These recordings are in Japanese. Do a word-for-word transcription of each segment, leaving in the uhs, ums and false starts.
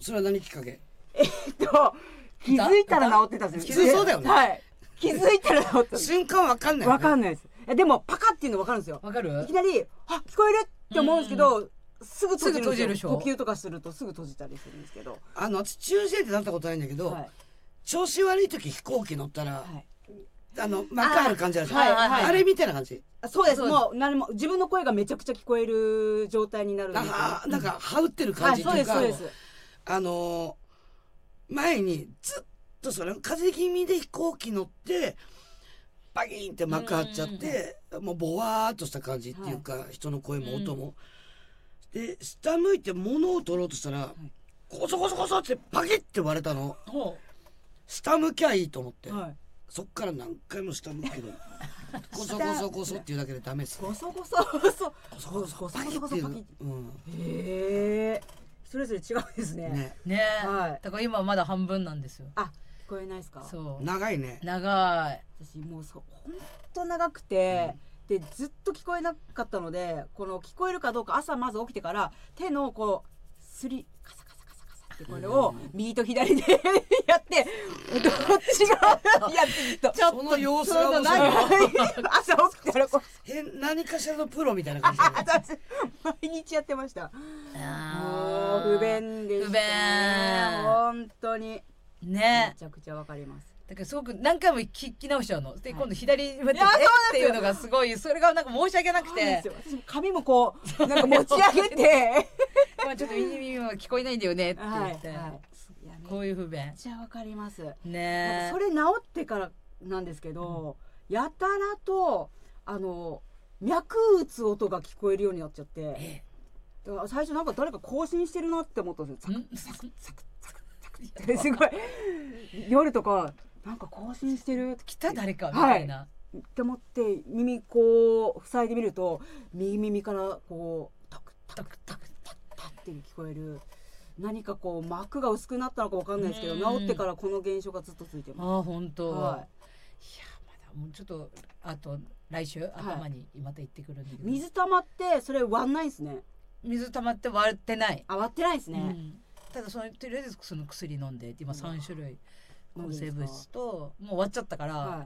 それは何きっかけ？ えっと気づいたら治ってたんですよ。 普通そうだよね。 はい。気づいたら治った。 瞬間わかんない、ね。 わかんないです。でもパカっていうのわかるんですよ。 わかる？ いきなりあ聞こえるって思うんですけど、うん、すぐ閉じるんですよ。 でしょ。 呼吸とかするとすぐ閉じたりするんですけど。 あの私中耳炎ってなったことないんだけど、はい、調子悪い時飛行機乗ったら、はい、あの幕ある感じあるじゃん。あ,、はいはい、あれみたいな感じ。 そうです。もう何も自分の声がめちゃくちゃ聞こえる状態になるんですよ。 あなんか羽打ってる感じっていうか、 はい、そうですそうです。あの前にずっとそれ風邪気味で飛行機乗ってバギーンって幕張っちゃって、うん、もうボワーっとした感じっていうか、はい、人の声も音も、うん、で下向いて物を取ろうとしたら、はい、コソコソコソってパキッて割れたの、はい、下向きゃいいと思って、はい、そっから何回も下向くけどコソコソコソっていうだけでダメです、ね、 コソコソコソコソコソパキッっていう、うん、 へえそれぞれ違うんですね。 ね、ね、はい、だから今まだ半分なんですよ。 あ聞こえないですか？ そう長いね。 長い。 私もうそう本当長くて、うん、でずっと聞こえなかったのでこの聞こえるかどうか朝まず起きてから手のこうすりカサカサカサカサってこれを右と左でやってどっちがやってるとその様子が面白い。 朝起きたらこう変何かしらのプロみたいな感じで毎日やってました。もう不便ですね。 不便本当に。 ね、 めちゃくちゃわかります。 だからすごく何回も聞き直しちゃうの。で、はい、今度左向いてっていうのがすごいそれがなんか申し訳なくて。 私も髪もこうなんか持ち上げて、 まあちょっと耳は聞こえないんだよねって言って、はいはい、こういう不便。めっちゃわかります。 ね。 それ治ってからなんですけど、うん、やたらとあの脈打つ音が聞こえるようになっちゃって、えだから最初なんか誰か更新してるなって思ったんですよ。サクサクサクすごい夜とかなんか更新してる来た誰かみたいな、 はい、って思って耳こう塞いでみると右耳からこうタクタクタクタクタクって聞こえる何かこう膜が薄くなったのかわかんないですけど治ってからこの現象がずっと続いてます。 あ本当、はい、いやまだもうちょっとあと来週頭にまた行ってくるんだけど、 はい、水溜まってそれ割んないんですね。 水溜まって割ってない。 あ割ってないですね、 うんただそのとりあえずその薬飲んで今さん種類抗生物質ともう終わっちゃったから、はい、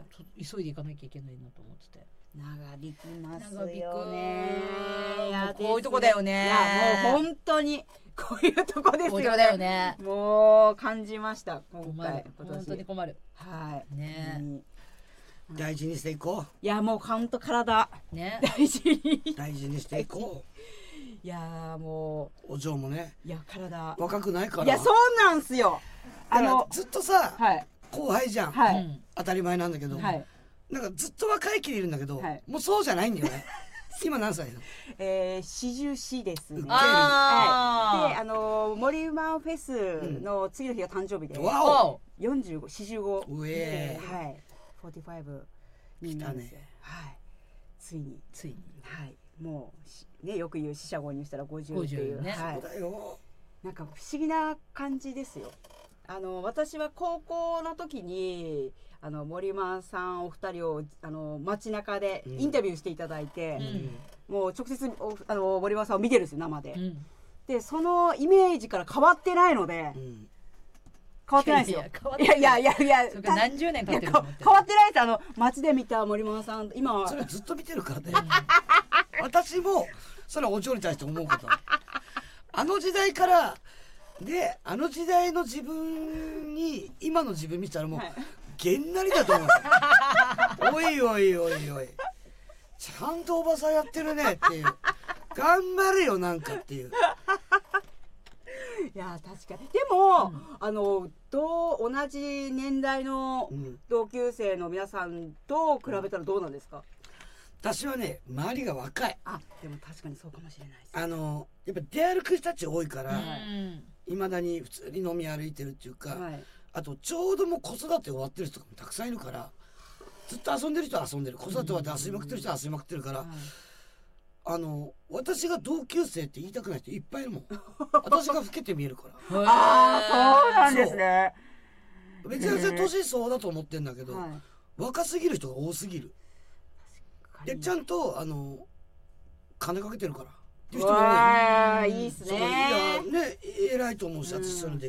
急いで行かなきゃいけないなと思ってて長引きますよね。 もうこういうとこだよね。 いやもう本当にこういうとこですよ ね, よだよねもう感じました今回今年本当に困るはいね、うん、 大事にしていこう。 いやもう本当体、 ね、 大事に大事にしていこういやもうお嬢もねいや体若くないから。 いやそうなんすよ。 あのずっとさ、 はい、 後輩じゃん、はい、当たり前なんだけど、はい、なんかずっと若い気でいるんだけど、はい、もうそうじゃないんだよね今何歳なの？ えー、四十四ですね。 あ、 はい、であの森馬フェスの次の日が誕生日で、 うん、わおよんじゅうご、よんじゅうごうえー、はい、よんじゅうごになるんですよ。はい、ついについにはいもうねよく言う四捨五入したらごじゅうっていう、 ね、 はい、 そうだよ。 なんか不思議な感じですよ。あの私は高校の時にあの森馬さんお二人をあの街中でインタビューしていただいて、うん、もう直接あの森馬さんを見てるんですよ生で、うん、でそのイメージから変わってないので、うん、変わってないですよ。いやいやいやいやいや何十年経ってると思って変わってないです。あの街で見た森馬さん今はそれずっと見てるからね私もそれはお嬢に対して思うことあの時代からであの時代の自分に今の自分見たらもう、はい、げんなりだと思うおいおいおいおいちゃんとおばさんやってるねっていう頑張れよなんかっていういや確かにでも、うん、あのどう同じ年代の同級生の皆さんと比べたらどうなんですか？うん私はね周りが若い。 あでも確かにそうかもしれないです。 あのやっぱ出歩く人たち多いからいま、うん、だに普通に飲み歩いてるっていうか、はい、あとちょうどもう子育て終わってる人とかもたくさんいるからずっと遊んでる人は遊んでる子育て終わって遊びまくってる人は遊びまくってるから、うん、あの私が同級生って言いたくない人いっぱいいるもん私が老けて見えるからああそうなんですね。 めちゃくちゃ年相だと思ってんだけど、はい、若すぎる人が多すぎる。でちゃんとあの金かけてるからっていう人も多い。 わーいいっすね。 いやね偉いと思うし、私そういうので